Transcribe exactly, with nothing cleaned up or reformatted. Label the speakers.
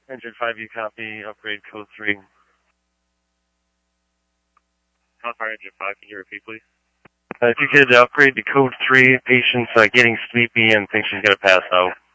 Speaker 1: Engine five, you copy, upgrade code three.
Speaker 2: Hellfire Engine five, can you repeat, please?
Speaker 1: Uh, if you could upgrade to code three, patient's uh, getting sleepy and thinks she's going to pass out.